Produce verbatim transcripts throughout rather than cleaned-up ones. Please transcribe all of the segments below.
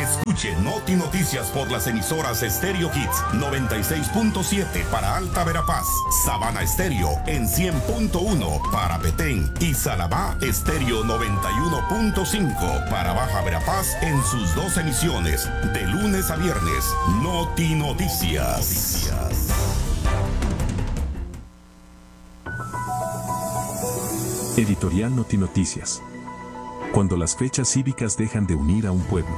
Escuche Noti Noticias por las emisoras Stereo Hits noventa y seis punto siete para Alta Verapaz, Sabana Estéreo en cien punto uno para Petén y Salabá Estéreo noventa y uno punto cinco para Baja Verapaz en sus dos emisiones de lunes a viernes. Noti Noticias. Editorial Noti Noticias. Cuando las fechas cívicas dejan de unir a un pueblo.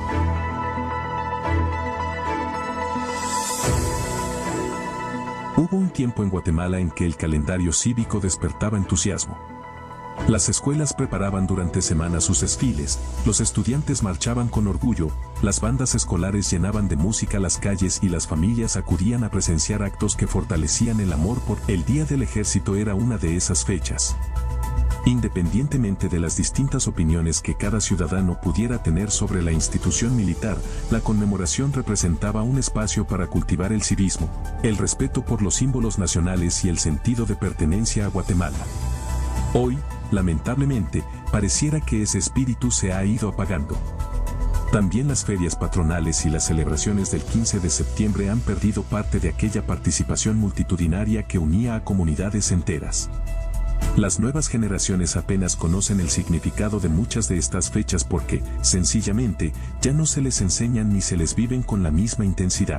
Hubo un tiempo en Guatemala en que el calendario cívico despertaba entusiasmo. Las escuelas preparaban durante semanas sus desfiles, los estudiantes marchaban con orgullo, las bandas escolares llenaban de música las calles y las familias acudían a presenciar actos que fortalecían el amor por el Día del Ejército. Era una de esas fechas. Independientemente de las distintas opiniones que cada ciudadano pudiera tener sobre la institución militar, la conmemoración representaba un espacio para cultivar el civismo, el respeto por los símbolos nacionales y el sentido de pertenencia a Guatemala. Hoy, lamentablemente, pareciera que ese espíritu se ha ido apagando. También las ferias patronales y las celebraciones del quince de septiembre han perdido parte de aquella participación multitudinaria que unía a comunidades enteras. Las nuevas generaciones apenas conocen el significado de muchas de estas fechas porque, sencillamente, ya no se les enseñan ni se les viven con la misma intensidad.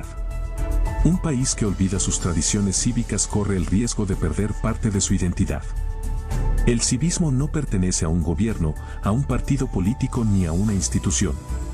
Un país que olvida sus tradiciones cívicas corre el riesgo de perder parte de su identidad. El civismo no pertenece a un gobierno, a un partido político ni a una institución.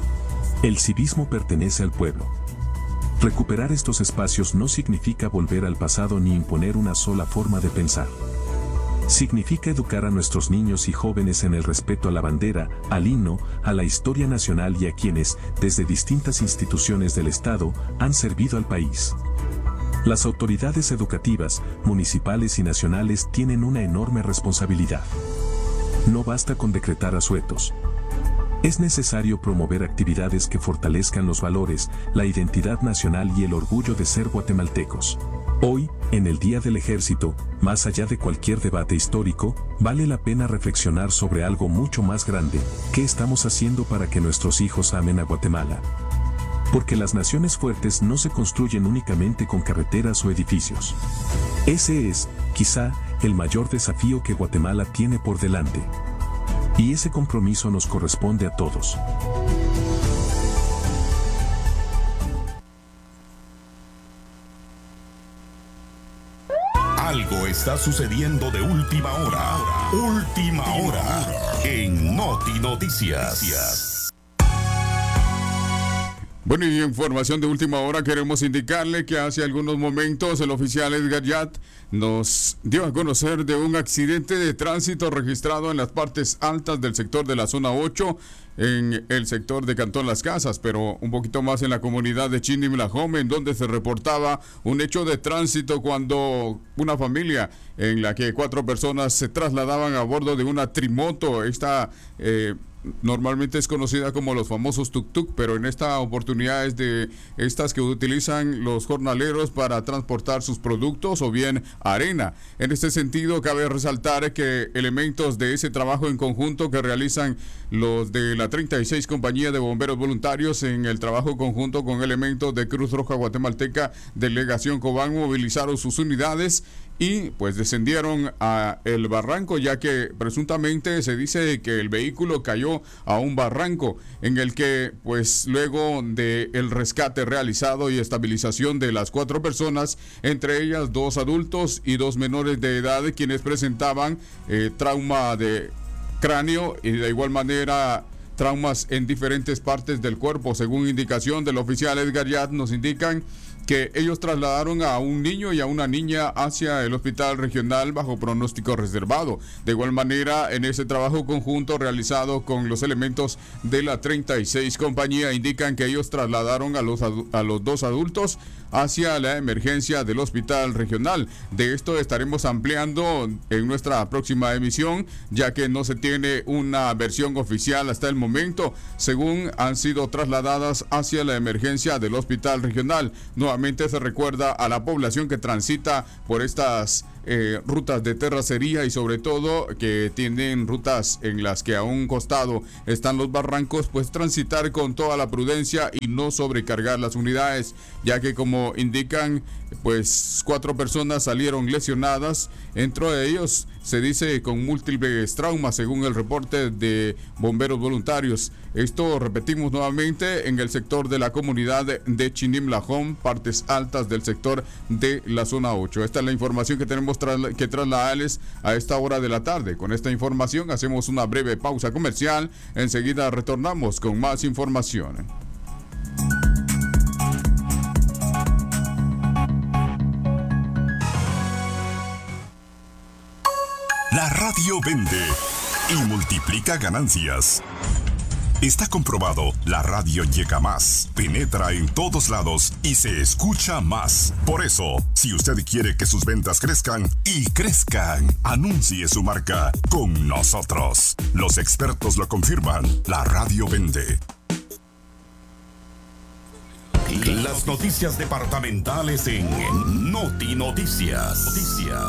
El civismo pertenece al pueblo. Recuperar estos espacios no significa volver al pasado ni imponer una sola forma de pensar. Significa educar a nuestros niños y jóvenes en el respeto a la bandera, al himno, a la historia nacional y a quienes, desde distintas instituciones del Estado, han servido al país. Las autoridades educativas, municipales y nacionales tienen una enorme responsabilidad. No basta con decretar asuetos. Es necesario promover actividades que fortalezcan los valores, la identidad nacional y el orgullo de ser guatemaltecos. Hoy, en el Día del Ejército, más allá de cualquier debate histórico, vale la pena reflexionar sobre algo mucho más grande. ¿Qué estamos haciendo para que nuestros hijos amen a Guatemala? Porque las naciones fuertes no se construyen únicamente con carreteras o edificios. Ese es, quizá, el mayor desafío que Guatemala tiene por delante. Y ese compromiso nos corresponde a todos. Algo está sucediendo de última hora. Última hora en Noti Noticias. Bueno, y en información de última hora queremos indicarle que hace algunos momentos el oficial Edgar Yat nos dio a conocer de un accidente de tránsito registrado en las partes altas del sector de la zona ocho, en el sector de Cantón Las Casas, pero un poquito más en la comunidad de Chinimlajome, en donde se reportaba un hecho de tránsito cuando una familia en la que cuatro personas se trasladaban a bordo de una trimoto. Esta eh, normalmente es conocida como los famosos tuk-tuk, pero en esta oportunidad es de estas que utilizan los jornaleros para transportar sus productos o bien arena. En este sentido, cabe resaltar que elementos de ese trabajo en conjunto que realizan los de la treinta y seis Compañía de Bomberos Voluntarios en el trabajo conjunto con elementos de Cruz Roja Guatemalteca, Delegación Cobán, movilizaron sus unidades y pues descendieron a el barranco, ya que presuntamente se dice que el vehículo cayó a un barranco en el que pues luego de el rescate realizado y estabilización de las cuatro personas, entre ellas dos adultos y dos menores de edad, quienes presentaban eh, trauma de cráneo y de igual manera traumas en diferentes partes del cuerpo. Según indicación del oficial Edgar Yat, nos indican que ellos trasladaron a un niño y a una niña hacia el hospital regional bajo pronóstico reservado. De igual manera, en ese trabajo conjunto realizado con los elementos de la treinta y seis Compañía, indican que ellos trasladaron a los, a los dos adultos hacia la emergencia del hospital regional. De esto estaremos ampliando en nuestra próxima emisión, ya que no se tiene una versión oficial hasta el momento, según han sido trasladadas hacia la emergencia del hospital regional. Nuevamente se recuerda a la población que transita por estas eh, rutas de terracería y sobre todo que tienen rutas en las que a un costado están los barrancos, pues transitar con toda la prudencia y no sobrecargar las unidades, ya que como indican, pues cuatro personas salieron lesionadas, entre ellos se dice con múltiples traumas según el reporte de bomberos voluntarios. Esto repetimos nuevamente en el sector de la comunidad de Chinimlajón, partes altas del sector de la zona ocho. Esta es la información que tenemos tra- que trasladarles a esta hora de la tarde. Con esta información hacemos una breve pausa comercial. Enseguida retornamos con más información. La radio vende y multiplica ganancias. Está comprobado, la radio llega más, penetra en todos lados y se escucha más. Por eso, si usted quiere que sus ventas crezcan y crezcan, anuncie su marca con nosotros. Los expertos lo confirman, la radio vende. Las noticias departamentales en Noti Noticias. Noticias.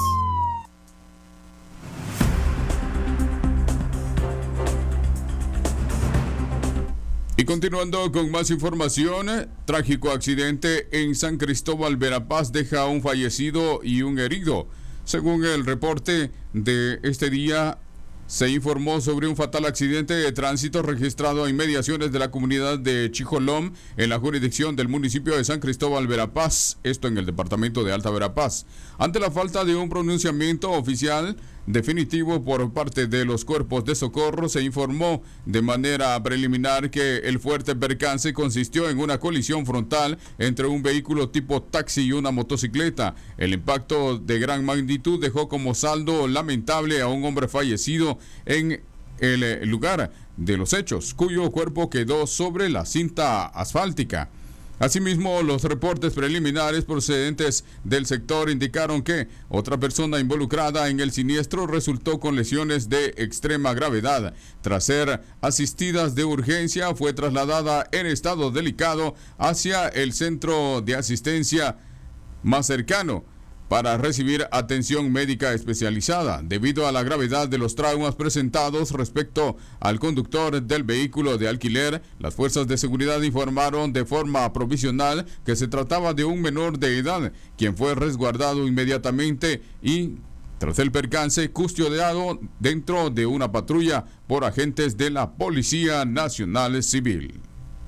Y continuando con más información, trágico accidente en San Cristóbal, Verapaz, deja un fallecido y un herido. Según el reporte de este día, se informó sobre un fatal accidente de tránsito registrado en inmediaciones de la comunidad de Chijolom, en la jurisdicción del municipio de San Cristóbal, Verapaz, esto en el departamento de Alta Verapaz. Ante la falta de un pronunciamiento oficial definitivo por parte de los cuerpos de socorro, se informó de manera preliminar que el fuerte percance consistió en una colisión frontal entre un vehículo tipo taxi y una motocicleta. El impacto de gran magnitud dejó como saldo lamentable a un hombre fallecido en el lugar de los hechos, cuyo cuerpo quedó sobre la cinta asfáltica. Asimismo, los reportes preliminares procedentes del sector indicaron que otra persona involucrada en el siniestro resultó con lesiones de extrema gravedad. Tras ser asistidas de urgencia, fue trasladada en estado delicado hacia el centro de asistencia más cercano para recibir atención médica especializada. Debido a la gravedad de los traumas presentados respecto al conductor del vehículo de alquiler, las fuerzas de seguridad informaron de forma provisional que se trataba de un menor de edad, quien fue resguardado inmediatamente y, tras el percance, custodiado dentro de una patrulla por agentes de la Policía Nacional Civil.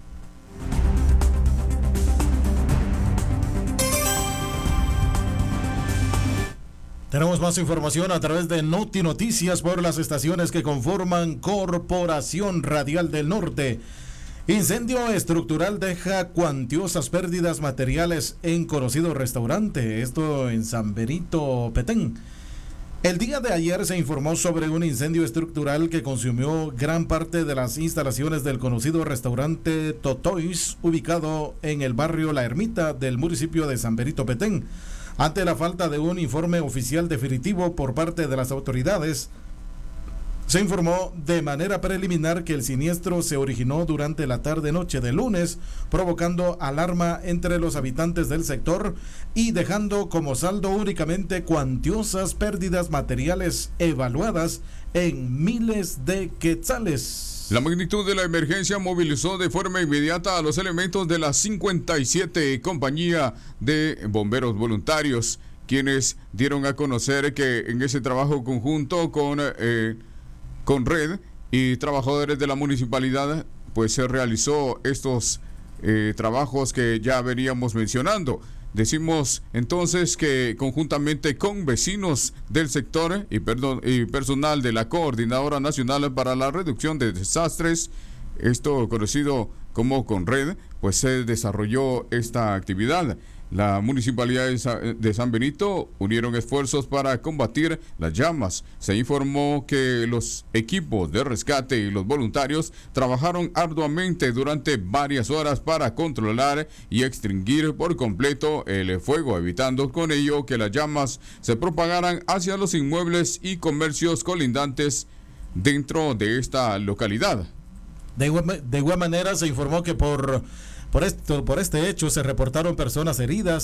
Tenemos más información a través de Noti Noticias por las estaciones que conforman Corporación Radial del Norte. Incendio estructural deja cuantiosas pérdidas materiales en conocido restaurante, esto en San Benito, Petén. El día de ayer se informó sobre un incendio estructural que consumió gran parte de las instalaciones del conocido restaurante Totois, ubicado en el barrio La Ermita del municipio de San Benito, Petén. Ante la falta de un informe oficial definitivo por parte de las autoridades, se informó de manera preliminar que el siniestro se originó durante la tarde-noche de lunes, provocando alarma entre los habitantes del sector y dejando como saldo únicamente cuantiosas pérdidas materiales evaluadas en miles de quetzales. La magnitud de la emergencia movilizó de forma inmediata a los elementos de la cincuenta y siete Compañía de Bomberos Voluntarios, quienes dieron a conocer que en ese trabajo conjunto con, eh, con Red y trabajadores de la municipalidad, pues se realizó estos eh, trabajos que ya veníamos mencionando. Decimos entonces que conjuntamente con vecinos del sector y, perdón, y personal de la Coordinadora Nacional para la Reducción de Desastres, esto conocido como CONRED, pues se desarrolló esta actividad. La Municipalidad de San Benito unieron esfuerzos para combatir las llamas. Se informó que los equipos de rescate y los voluntarios trabajaron arduamente durante varias horas para controlar y extinguir por completo el fuego, evitando con ello que las llamas se propagaran hacia los inmuebles y comercios colindantes dentro de esta localidad. De igual, de igual manera se informó que por... Por esto, por este hecho se reportaron personas heridas,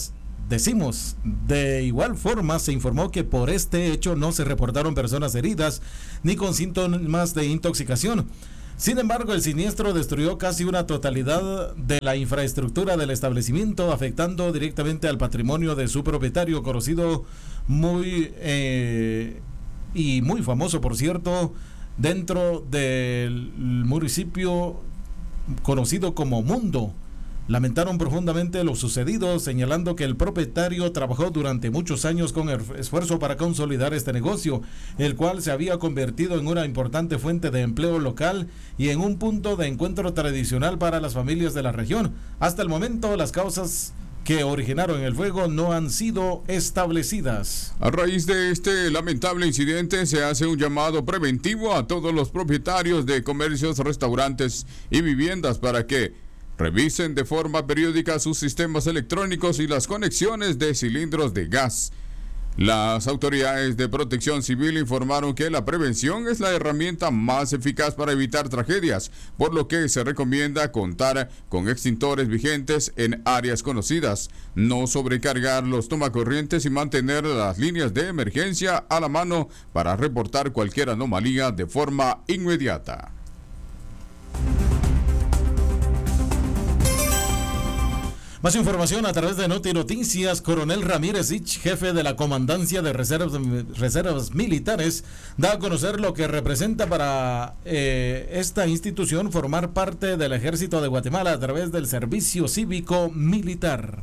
decimos. De igual forma, se informó que por este hecho no se reportaron personas heridas ni con síntomas de intoxicación. Sin embargo, el siniestro destruyó casi una totalidad de la infraestructura del establecimiento, afectando directamente al patrimonio de su propietario, conocido muy eh, y muy famoso, por cierto, dentro del municipio conocido como Mundo. Lamentaron profundamente lo sucedido, señalando que el propietario trabajó durante muchos años con esfuerzo para consolidar este negocio, el cual se había convertido en una importante fuente de empleo local y en un punto de encuentro tradicional para las familias de la región. Hasta el momento, las causas que originaron el fuego no han sido establecidas. A raíz de este lamentable incidente, se hace un llamado preventivo a todos los propietarios de comercios, restaurantes y viviendas para que revisen de forma periódica sus sistemas electrónicos y las conexiones de cilindros de gas. Las autoridades de protección civil informaron que la prevención es la herramienta más eficaz para evitar tragedias, por lo que se recomienda contar con extintores vigentes en áreas conocidas, no sobrecargar los tomacorrientes y mantener las líneas de emergencia a la mano para reportar cualquier anomalía de forma inmediata. Más información a través de Noti Noticias. Coronel Ramírez Ich, jefe de la Comandancia de Reservas, Reservas Militares, da a conocer lo que representa para eh, esta institución formar parte del Ejército de Guatemala a través del servicio cívico militar.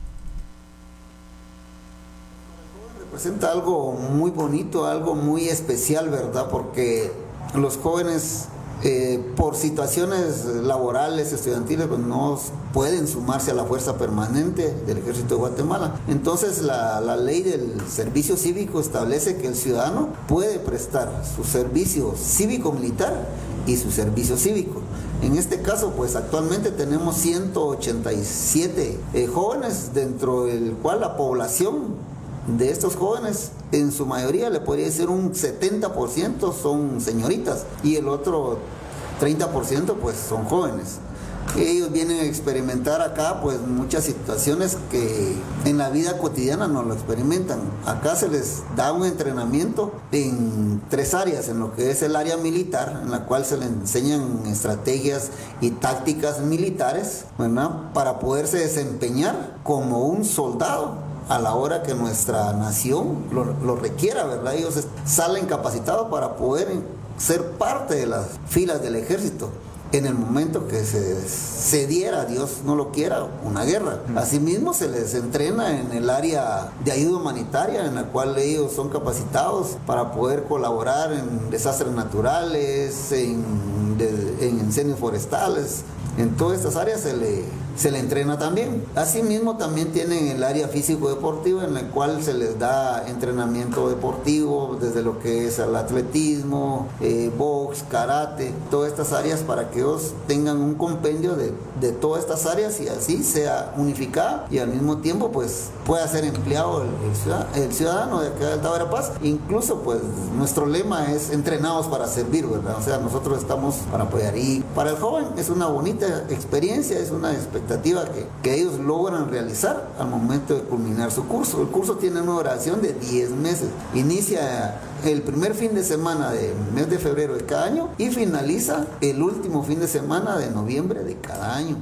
Representa algo muy bonito, algo muy especial, ¿verdad? Porque los jóvenes Eh, por situaciones laborales, estudiantiles, pues no pueden sumarse a la fuerza permanente del Ejército de Guatemala. Entonces la, la ley del servicio cívico establece que el ciudadano puede prestar su servicio cívico-militar y su servicio cívico. En este caso, pues actualmente tenemos ciento ochenta y siete eh, jóvenes, dentro del cual la población de estos jóvenes, en su mayoría, le podría decir un setenta por ciento son señoritas y el otro treinta por ciento pues son jóvenes. Ellos vienen a experimentar acá pues muchas situaciones que en la vida cotidiana no lo experimentan. Acá se les da un entrenamiento en tres áreas, en lo que es el área militar, en la cual se les enseñan estrategias y tácticas militares, ¿verdad?, para poderse desempeñar como un soldado a la hora que nuestra nación lo, lo requiera, ¿verdad? Ellos salen capacitados para poder ser parte de las filas del ejército en el momento que se, se diera, Dios no lo quiera, una guerra. Asimismo, se les entrena en el área de ayuda humanitaria, en la cual ellos son capacitados para poder colaborar en desastres naturales, en, de, en incendios forestales. En todas estas áreas se le, se le entrena también. Asimismo, también tienen el área físico-deportiva, en la cual se les da entrenamiento deportivo, desde lo que es el atletismo, eh, box, karate, todas estas áreas, para que ellos tengan un compendio de, de todas estas áreas y así sea unificada y al mismo tiempo pues pueda ser empleado el, el, ciudadano, el ciudadano de acá de Alta Verapaz. Incluso pues nuestro lema es entrenados para servir, ¿verdad? O sea, nosotros estamos para apoyar, y para el joven es una bonita experiencia, es una expectativa que, que ellos logran realizar al momento de culminar su curso. El curso tiene una duración de diez meses, inicia el primer fin de semana del mes de febrero de cada año y finaliza el último fin de semana de noviembre de cada año.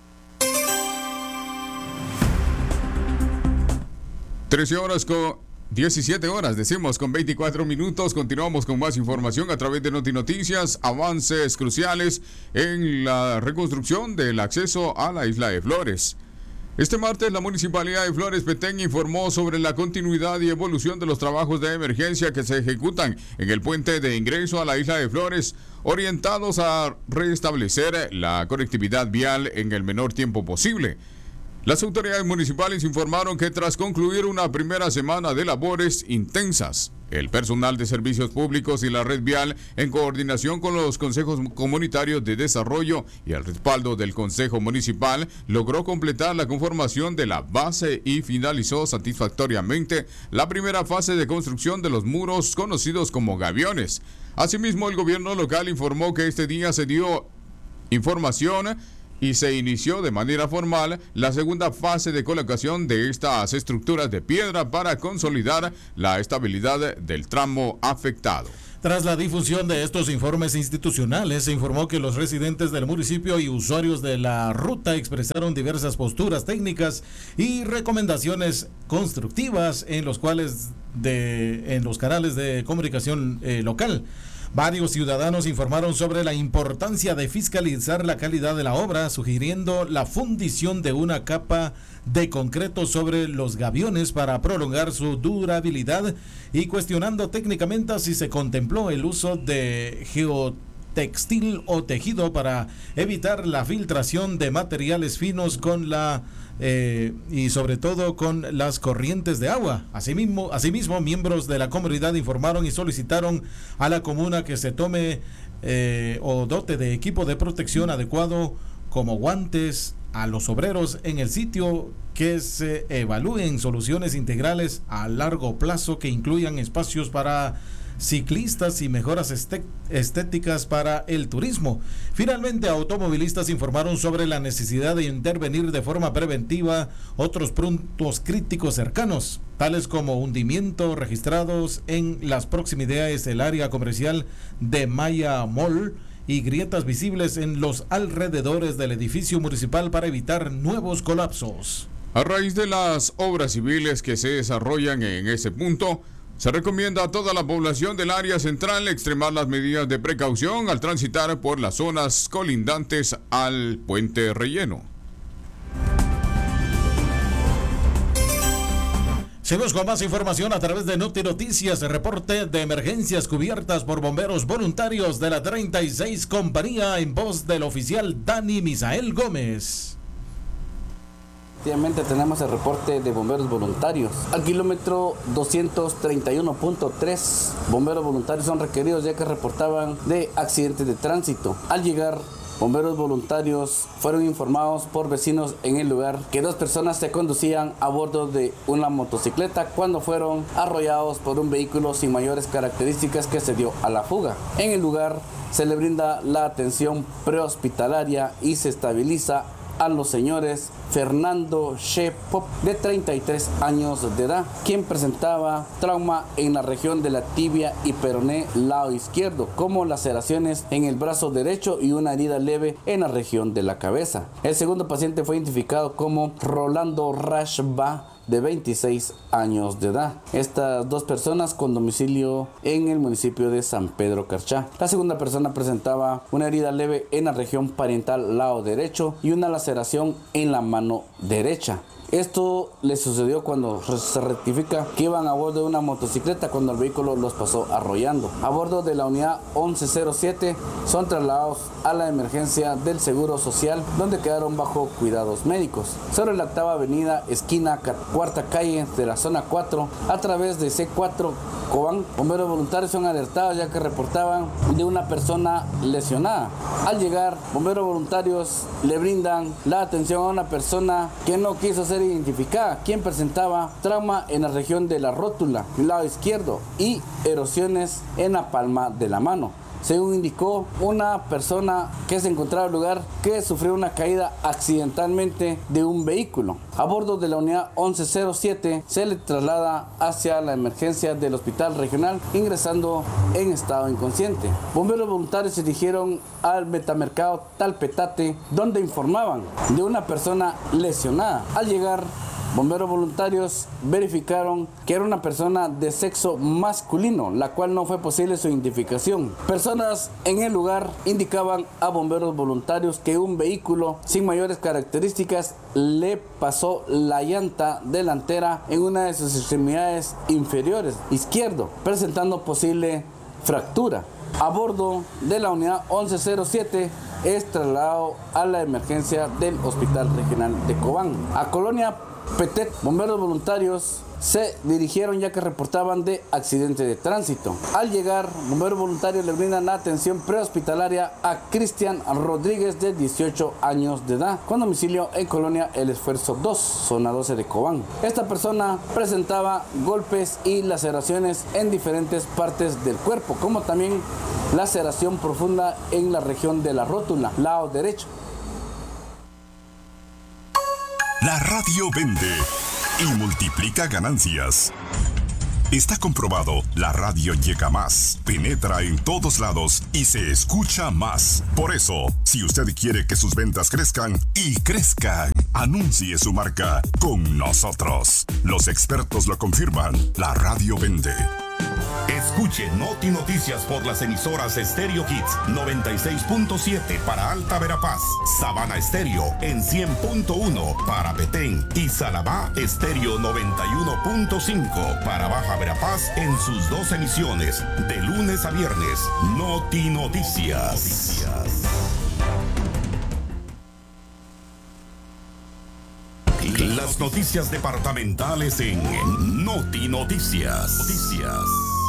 trece horas con diecisiete horas, decimos, con veinticuatro minutos. Continuamos con más información a través de Noti Noticias. Avances cruciales en la reconstrucción del acceso a la isla de Flores. Este martes, la Municipalidad de Flores Petén informó sobre la continuidad y evolución de los trabajos de emergencia que se ejecutan en el puente de ingreso a la isla de Flores, orientados a restablecer la conectividad vial en el menor tiempo posible. Las autoridades municipales informaron que tras concluir una primera semana de labores intensas, el personal de servicios públicos y la red vial, en coordinación con los consejos comunitarios de desarrollo y el respaldo del Consejo Municipal, logró completar la conformación de la base y finalizó satisfactoriamente la primera fase de construcción de los muros conocidos como gaviones. Asimismo, el gobierno local informó que este día se dio información y se inició de manera formal la segunda fase de colocación de estas estructuras de piedra para consolidar la estabilidad del tramo afectado. Tras la difusión de estos informes institucionales, se informó que los residentes del municipio y usuarios de la ruta expresaron diversas posturas técnicas y recomendaciones constructivas en los cuales de en los canales de comunicación eh, local. Varios ciudadanos informaron sobre la importancia de fiscalizar la calidad de la obra, sugiriendo la fundición de una capa de concreto sobre los gaviones para prolongar su durabilidad y cuestionando técnicamente si se contempló el uso de geotextil o tejido para evitar la filtración de materiales finos con la Eh, y sobre todo con las corrientes de agua. Asimismo, asimismo, miembros de la comunidad informaron y solicitaron a la comuna que se tome eh, o dote de equipo de protección adecuado como guantes a los obreros en el sitio, que se evalúen soluciones integrales a largo plazo que incluyan espacios para ciclistas y mejoras estéticas para el turismo. Finalmente, automovilistas informaron sobre la necesidad de intervenir de forma preventiva otros puntos críticos cercanos, tales como hundimientos registrados en las proximidades del área comercial de Maya Mall y grietas visibles en los alrededores del edificio municipal para evitar nuevos colapsos. A raíz de las obras civiles que se desarrollan en ese punto, se recomienda a toda la población del área central extremar las medidas de precaución al transitar por las zonas colindantes al puente relleno. Seguimos con más información a través de Noti Noticias, reporte de emergencias cubiertas por bomberos voluntarios de la treinta y seis Compañía en voz del oficial Dani Misael Gómez. Efectivamente tenemos el reporte de bomberos voluntarios. Al kilómetro doscientos treinta y uno punto tres, bomberos voluntarios son requeridos ya que reportaban de accidentes de tránsito. Al llegar, bomberos voluntarios fueron informados por vecinos en el lugar que dos personas se conducían a bordo de una motocicleta cuando fueron arrollados por un vehículo sin mayores características que se dio a la fuga. En el lugar se le brinda la atención prehospitalaria y se estabiliza a los señores Fernando Shepop, de treinta y tres años de edad, quien presentaba trauma en la región de la tibia y peroné lado izquierdo, como laceraciones en el brazo derecho y una herida leve en la región de la cabeza. El segundo paciente fue identificado como Rolando Rashba, de veintiséis años de edad. Estas dos personas con domicilio en el municipio de San Pedro Carchá. La segunda persona presentaba una herida leve en la región parietal lado derecho y una laceración en la mano derecha. Esto le sucedió cuando se rectifica que iban a bordo de una motocicleta cuando el vehículo los pasó arrollando. A bordo de la unidad once cero siete son trasladados a la emergencia del Seguro Social, donde quedaron bajo cuidados médicos. Sobre la octava avenida, esquina cuarta calle de la zona cuatro, a través de C cuatro Cobán, bomberos voluntarios son alertados ya que reportaban de una persona lesionada. Al llegar, bomberos voluntarios le brindan la atención a una persona que no quiso ser identificada, quien presentaba trauma en la región de la rótula, lado izquierdo, y erosiones en la palma de la mano. Según indicó una persona que se encontraba en el lugar que sufrió una caída accidentalmente de un vehículo. A bordo de la unidad once cero siete se le traslada hacia la emergencia del hospital regional, ingresando en estado inconsciente. Bomberos voluntarios se dirigieron al metamercado Talpetate, donde informaban de una persona lesionada. Al llegar, bomberos voluntarios verificaron que era una persona de sexo masculino, la cual no fue posible su identificación. Personas en el lugar indicaban a bomberos voluntarios que un vehículo sin mayores características le pasó la llanta delantera en una de sus extremidades inferiores izquierdo, presentando posible fractura. A bordo de la unidad once cero siete es trasladado a la emergencia del Hospital Regional de Cobán. A Colonia Petet, bomberos voluntarios se dirigieron ya que reportaban de accidente de tránsito. Al llegar, bomberos voluntarios le brindan la atención prehospitalaria a Cristian Rodríguez, de dieciocho años de edad, con domicilio en Colonia El Esfuerzo dos, zona doce de Cobán. Esta persona presentaba golpes y laceraciones en diferentes partes del cuerpo, como también laceración profunda en la región de la rótula, lado derecho. La radio vende y multiplica ganancias. Está comprobado, la radio llega más, penetra en todos lados y se escucha más. Por eso, si usted quiere que sus ventas crezcan y crezcan, anuncie su marca con nosotros. Los expertos lo confirman, la radio vende. Escuche Noti Noticias por las emisoras Estéreo Hits noventa y seis punto siete para Alta Verapaz, Sabana Estéreo en cien punto uno para Petén y Salabá Estéreo noventa y uno punto cinco para Baja Verapaz en sus dos emisiones, de lunes a viernes. Noti Noticias. Las noticias departamentales en Noti Noticias. Noticias.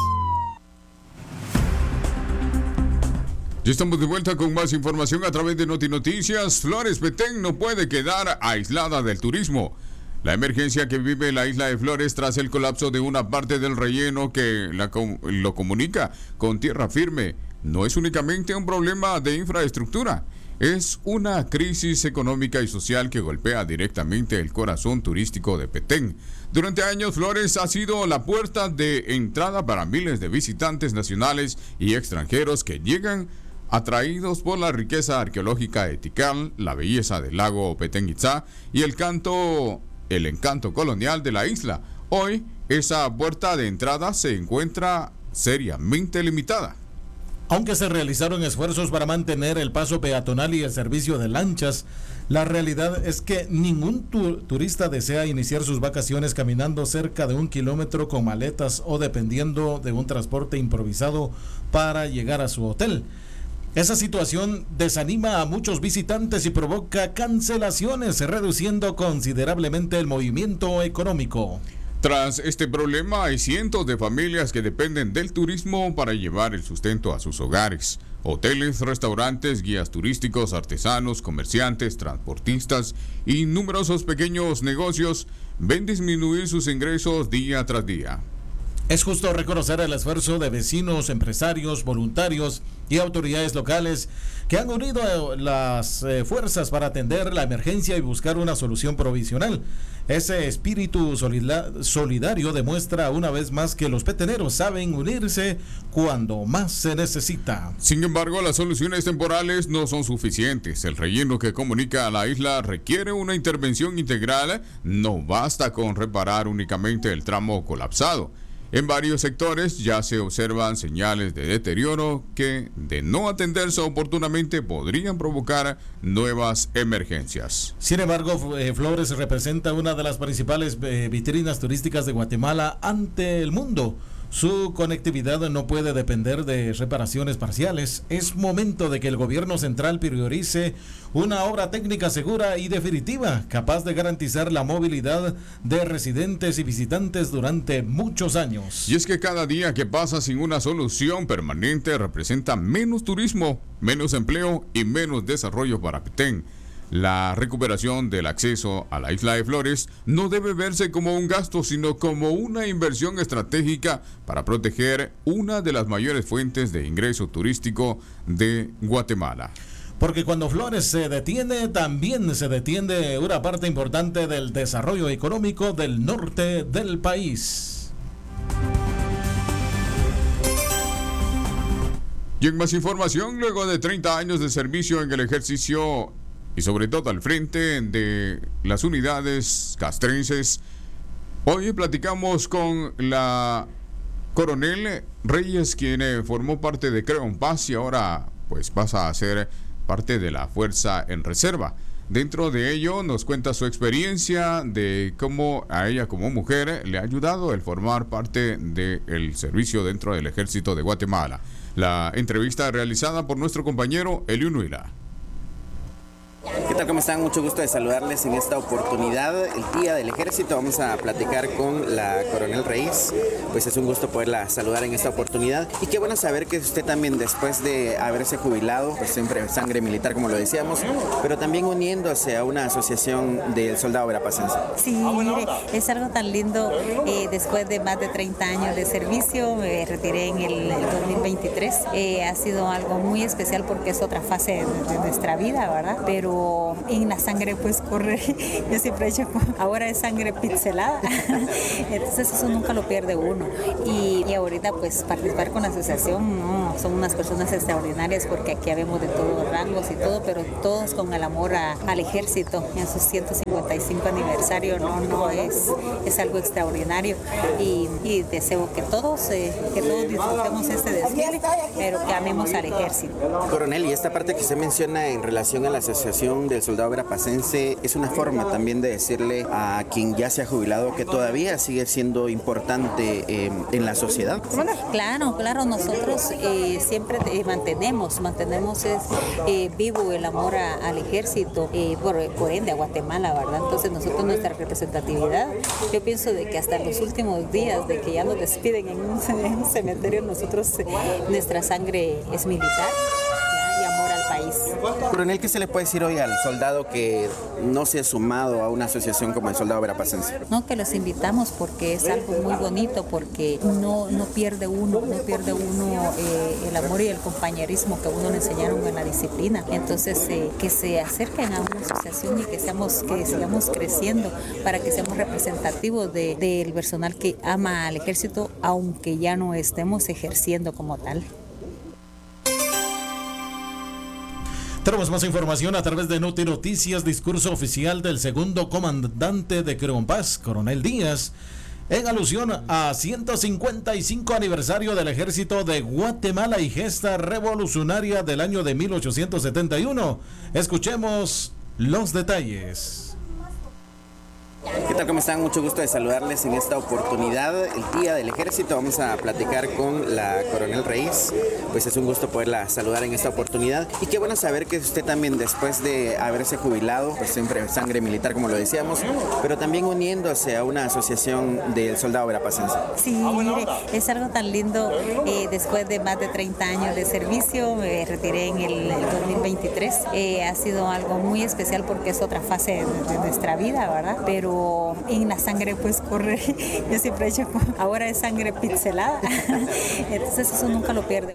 Ya estamos de vuelta con más información a través de Noti Noticias. Flores Petén no puede quedar aislada del turismo. La emergencia que vive la isla de Flores tras el colapso de una parte del relleno que la, lo comunica con tierra firme no es únicamente un problema de infraestructura. Es una crisis económica y social que golpea directamente el corazón turístico de Petén. Durante años, Flores ha sido la puerta de entrada para miles de visitantes nacionales y extranjeros que llegan atraídos por la riqueza arqueológica de Tikal, la belleza del lago Petén Itzá y el canto, el encanto colonial de la isla. Hoy, esa puerta de entrada se encuentra seriamente limitada. Aunque se realizaron esfuerzos para mantener el paso peatonal y el servicio de lanchas, la realidad es que ningún tu- turista desea iniciar sus vacaciones caminando cerca de un kilómetro con maletas o dependiendo de un transporte improvisado para llegar a su hotel. Esa situación desanima a muchos visitantes y provoca cancelaciones, reduciendo considerablemente el movimiento económico. Tras este problema, hay cientos de familias que dependen del turismo para llevar el sustento a sus hogares. Hoteles, restaurantes, guías turísticos, artesanos, comerciantes, transportistas y numerosos pequeños negocios ven disminuir sus ingresos día tras día. Es justo reconocer el esfuerzo de vecinos, empresarios, voluntarios y autoridades locales que han unido las eh, fuerzas para atender la emergencia y buscar una solución provisional. Ese espíritu solida- solidario demuestra una vez más que los peteneros saben unirse cuando más se necesita. Sin embargo, las soluciones temporales no son suficientes. El relleno que comunica a la isla requiere una intervención integral. No basta con reparar únicamente el tramo colapsado. En varios sectores ya se observan señales de deterioro que, de no atenderse oportunamente, podrían provocar nuevas emergencias. Sin embargo, eh, Flores representa una de las principales eh, vitrinas turísticas de Guatemala ante el mundo. Su conectividad no puede depender de reparaciones parciales. Es momento de que el gobierno central priorice una obra técnica segura y definitiva, capaz de garantizar la movilidad de residentes y visitantes durante muchos años. Y es que cada día que pasa sin una solución permanente representa menos turismo, menos empleo y menos desarrollo para Petén. La recuperación del acceso a la isla de Flores no debe verse como un gasto, sino como una inversión estratégica para proteger una de las mayores fuentes de ingreso turístico de Guatemala. Porque cuando Flores se detiene, también se detiene una parte importante del desarrollo económico del norte del país. Y en más información, luego de treinta años de servicio en el ejercicio y sobre todo al frente de las unidades castrenses, hoy platicamos con la coronel Reyes, quien formó parte de Creon Paz y ahora pues pasa a ser parte de la Fuerza en Reserva. Dentro de ello nos cuenta su experiencia de cómo a ella como mujer le ha ayudado el formar parte del servicio dentro del Ejército de Guatemala. La entrevista realizada por nuestro compañero Eliu Nuila. ¿Qué tal? ¿Cómo están? Mucho gusto de saludarles en esta oportunidad, el Día del Ejército. Vamos a platicar con la coronel Reyes. Pues es un gusto poderla saludar en esta oportunidad. Y qué bueno saber que usted también, después de haberse jubilado, pues siempre sangre militar, como lo decíamos, pero también uniéndose a una asociación del soldado verapacense. Sí, mire, es algo tan lindo. Eh, después de más de treinta años de servicio, me retiré en el, el dos mil veintitrés. Eh, ha sido algo muy especial porque es otra fase de, de nuestra vida, ¿verdad? Pero pero en la sangre pues corre, yo siempre he dicho, ahora es sangre pixelada, entonces eso nunca lo pierde uno. Y, y ahorita pues participar con la asociación, no, son unas personas extraordinarias porque aquí habemos de todos los rangos y todo, pero todos con el amor a, al ejército en su ciento cincuenta y cinco aniversario, no, no, es, es algo extraordinario y, y deseo que todos, eh, que todos disfrutemos este desfile, pero que amemos al ejército. Coronel, y esta parte que usted menciona en relación a la Asociación del Soldado Verapacense es una forma también de decirle a quien ya se ha jubilado que todavía sigue siendo importante eh, en la sociedad. Claro, claro, nosotros eh, siempre eh, mantenemos, mantenemos es, eh, vivo el amor a, al ejército, eh, por, por ende a Guatemala, ¿verdad? Entonces nosotros nuestra representatividad, yo pienso de que hasta los últimos días de que ya nos despiden en un, en un cementerio, nosotros, eh, nuestra sangre es militar. Coronel, ¿qué se le puede decir hoy al soldado que no se ha sumado a una asociación como el Soldado Verapacense? No, que los invitamos porque es algo muy bonito, porque no, no pierde uno, no pierde uno eh, el amor y el compañerismo que a uno le enseñaron en la disciplina. Entonces, eh, que se acerquen a una asociación y que seamos, que sigamos creciendo para que seamos representativos de, del personal que ama al ejército, aunque ya no estemos ejerciendo como tal. Tenemos más información a través de Noti Noticias, discurso oficial del segundo comandante de Creonpaz, Coronel Díaz, en alusión a ciento cincuenta y cinco aniversario del Ejército de Guatemala y gesta revolucionaria del año de mil ochocientos setenta y uno. Escuchemos los detalles. ¿Qué tal? ¿Cómo están? Mucho gusto de saludarles en esta oportunidad, el Día del Ejército. Vamos a platicar con la Coronel Reis. Pues es un gusto poderla saludar en esta oportunidad. Y qué bueno saber que usted también, después de haberse jubilado, pues siempre sangre militar, como lo decíamos, pero también uniéndose a una asociación del Soldado Verapacense. Sí, mire, es algo tan lindo. Eh, después de más de treinta años de servicio, me retiré en el, el dos mil veintitrés. Eh, ha sido algo muy especial porque es otra fase de, de nuestra vida, ¿verdad? Pero en la sangre pues corre, yo siempre he dicho, ahora es sangre pixelada, entonces eso nunca lo pierde.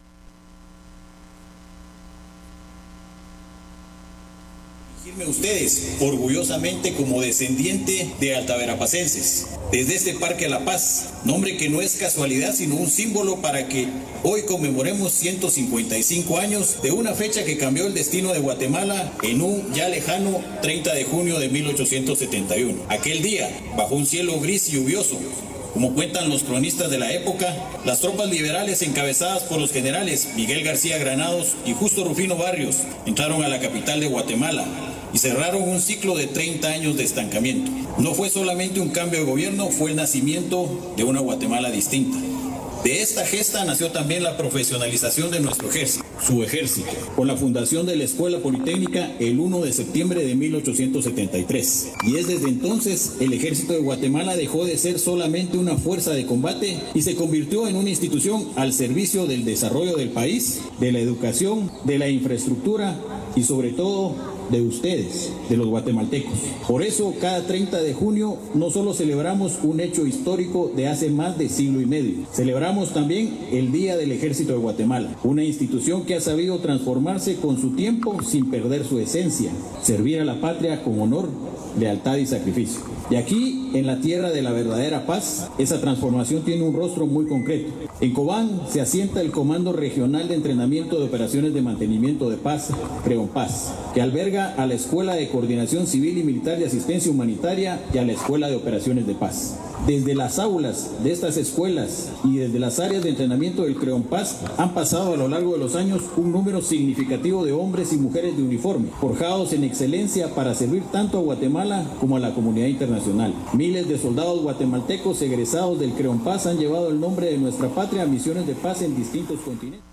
Ustedes, orgullosamente como descendiente de altaverapacenses, desde este Parque a la Paz, nombre que no es casualidad sino un símbolo para que hoy conmemoremos ciento cincuenta y cinco años de una fecha que cambió el destino de Guatemala en un ya lejano treinta de junio de mil ochocientos setenta y uno. Aquel día, bajo un cielo gris y lluvioso, como cuentan los cronistas de la época, las tropas liberales encabezadas por los generales Miguel García Granados y Justo Rufino Barrios entraron a la capital de Guatemala y cerraron un ciclo de treinta años de estancamiento. No fue solamente un cambio de gobierno, fue el nacimiento de una Guatemala distinta. De esta gesta nació también la profesionalización de nuestro ejército, su ejército, con la fundación de la Escuela Politécnica el primero de septiembre de mil ochocientos setenta y tres. Y es desde entonces el ejército de Guatemala dejó de ser solamente una fuerza de combate y se convirtió en una institución al servicio del desarrollo del país, de la educación, de la infraestructura y sobre todo de ustedes, de los guatemaltecos. Por eso, cada treinta de junio no solo celebramos un hecho histórico de hace más de siglo y medio, celebramos también el Día del Ejército de Guatemala, una institución que ha sabido transformarse con su tiempo sin perder su esencia, servir a la patria con honor, lealtad y sacrificio. Y aquí, en la tierra de la verdadera paz, esa transformación tiene un rostro muy concreto. En Cobán se asienta el Comando Regional de Entrenamiento de Operaciones de Mantenimiento de Paz, Creonpaz, que alberga a la Escuela de Coordinación Civil y Militar de Asistencia Humanitaria y a la Escuela de Operaciones de Paz. Desde las aulas de estas escuelas y desde las áreas de entrenamiento del Creonpaz han pasado a lo largo de los años un número significativo de hombres y mujeres de uniforme, forjados en excelencia para servir tanto a Guatemala como a la comunidad internacional. Miles de soldados guatemaltecos egresados del Creonpaz han llevado el nombre de nuestra patria a misiones de paz en distintos continentes.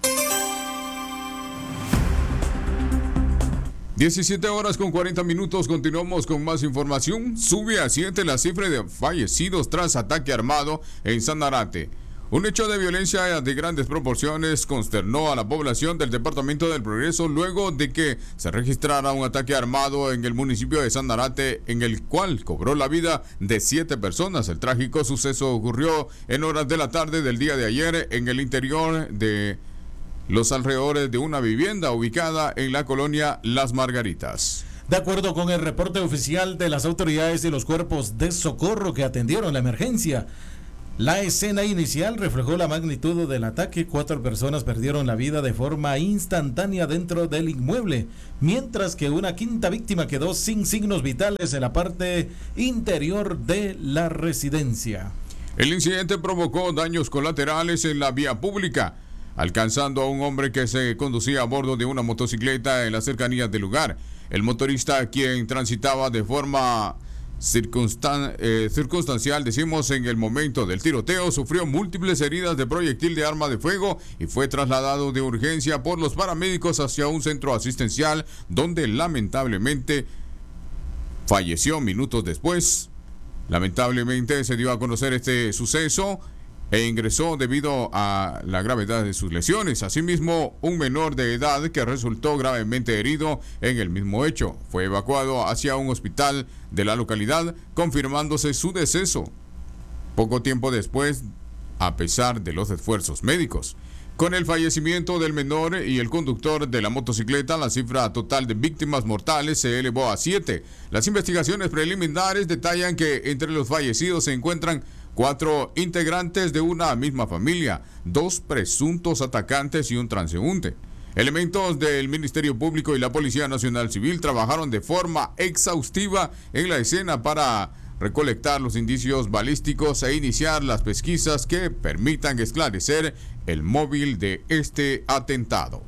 diecisiete horas con cuarenta minutos, continuamos con más información. Sube a siete la cifra de fallecidos tras ataque armado en Sanarate. Un hecho de violencia de grandes proporciones consternó a la población del Departamento del Progreso luego de que se registrara un ataque armado en el municipio de Sanarate, en el cual cobró la vida de siete personas. El trágico suceso ocurrió en horas de la tarde del día de ayer en el interior de los alrededores de una vivienda ubicada en la colonia Las Margaritas. De acuerdo con el reporte oficial de las autoridades y los cuerpos de socorro que atendieron la emergencia, la escena inicial reflejó la magnitud del ataque. Cuatro personas perdieron la vida de forma instantánea dentro del inmueble, mientras que una quinta víctima quedó sin signos vitales en la parte interior de la residencia. El incidente provocó daños colaterales en la vía pública, alcanzando a un hombre que se conducía a bordo de una motocicleta en las cercanías del lugar. El motorista, quien transitaba de forma circunstan- eh, circunstancial, decimos, en el momento del tiroteo, sufrió múltiples heridas de proyectil de arma de fuego y fue trasladado de urgencia por los paramédicos hacia un centro asistencial, donde lamentablemente falleció minutos después. Lamentablemente se dio a conocer este suceso e ingresó debido a la gravedad de sus lesiones. Asimismo, un menor de edad que resultó gravemente herido en el mismo hecho fue evacuado hacia un hospital de la localidad, confirmándose su deceso poco tiempo después, a pesar de los esfuerzos médicos. Con el fallecimiento del menor y el conductor de la motocicleta, la cifra total de víctimas mortales se elevó a siete. Las investigaciones preliminares detallan que entre los fallecidos se encuentran cuatro integrantes de una misma familia, dos presuntos atacantes y un transeúnte. Elementos del Ministerio Público y la Policía Nacional Civil trabajaron de forma exhaustiva en la escena para recolectar los indicios balísticos e iniciar las pesquisas que permitan esclarecer el móvil de este atentado.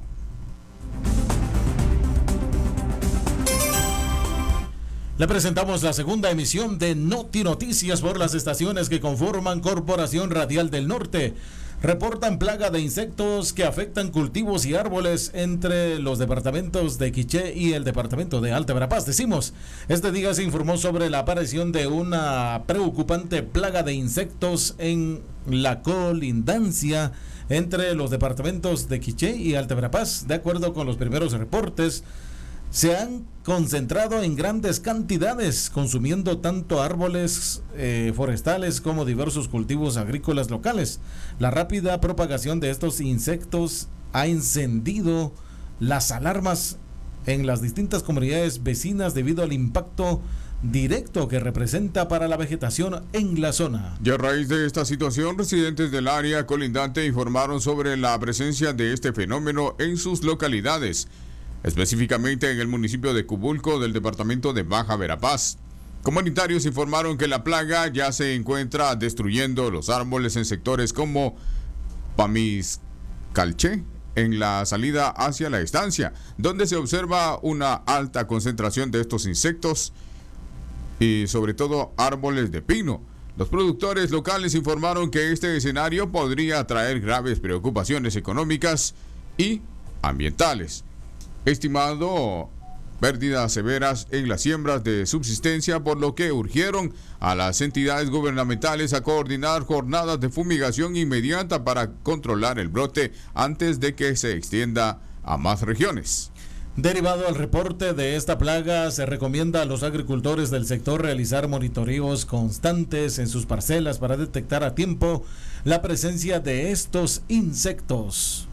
Le presentamos la segunda emisión de Noti Noticias por las estaciones que conforman Corporación Radial del Norte. Reportan plaga de insectos que afectan cultivos y árboles entre los departamentos de Quiché y el departamento de Alta Verapaz. Decimos, este día se informó sobre la aparición de una preocupante plaga de insectos en la colindancia entre los departamentos de Quiché y Alta Verapaz. De acuerdo con los primeros reportes, se han concentrado en grandes cantidades, consumiendo tanto árboles eh, forestales como diversos cultivos agrícolas locales. La rápida propagación de estos insectos ha encendido las alarmas en las distintas comunidades vecinas debido al impacto directo que representa para la vegetación en la zona. Y a raíz de esta situación, residentes del área colindante informaron sobre la presencia de este fenómeno en sus localidades, específicamente en el municipio de Cubulco del departamento de Baja Verapaz. Comunitarios informaron que la plaga ya se encuentra destruyendo los árboles en sectores como Pamiscalché, en la salida hacia la estancia, donde se observa una alta concentración de estos insectos y sobre todo árboles de pino. Los productores locales informaron que este escenario podría traer graves preocupaciones económicas y ambientales, estimado pérdidas severas en las siembras de subsistencia, por lo que urgieron a las entidades gubernamentales a coordinar jornadas de fumigación inmediata para controlar el brote antes de que se extienda a más regiones. Derivado al reporte de esta plaga, se recomienda a los agricultores del sector realizar monitoreos constantes en sus parcelas para detectar a tiempo la presencia de estos insectos.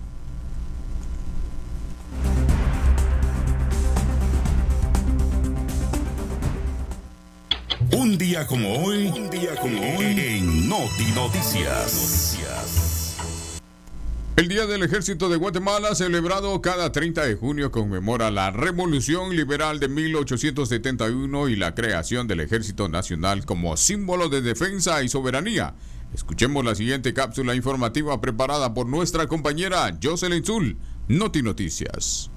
Un día como hoy, un día como hoy en Noti Noticias. El Día del Ejército de Guatemala, celebrado cada treinta de junio, conmemora la Revolución Liberal de mil ochocientos setenta y uno y la creación del Ejército Nacional como símbolo de defensa y soberanía. Escuchemos la siguiente cápsula informativa preparada por nuestra compañera Jocelyn Zul, Noti Noticias.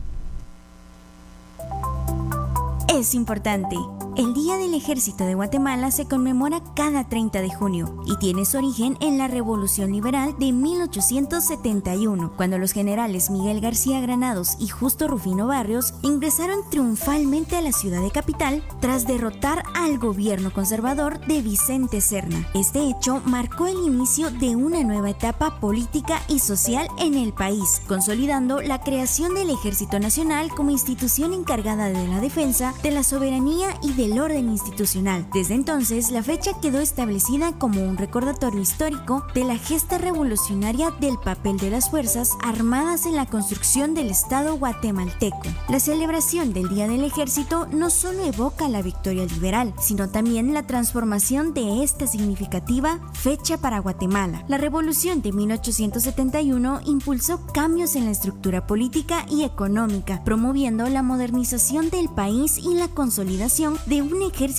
Es importante. El Día del Ejército de Guatemala se conmemora cada treinta de junio y tiene su origen en la Revolución Liberal de mil ochocientos setenta y uno, cuando los generales Miguel García Granados y Justo Rufino Barrios ingresaron triunfalmente a la ciudad de Capital tras derrotar al gobierno conservador de Vicente Serna. Este hecho marcó el inicio de una nueva etapa política y social en el país, consolidando la creación del Ejército Nacional como institución encargada de la defensa de la soberanía y de del orden institucional. Desde entonces, la fecha quedó establecida como un recordatorio histórico de la gesta revolucionaria del papel de las Fuerzas Armadas en la construcción del Estado guatemalteco. La celebración del Día del Ejército no solo evoca la victoria liberal, sino también la transformación de esta significativa fecha para Guatemala. La Revolución de mil ochocientos setenta y uno impulsó cambios en la estructura política y económica, promoviendo la modernización del país y la consolidación de un ejército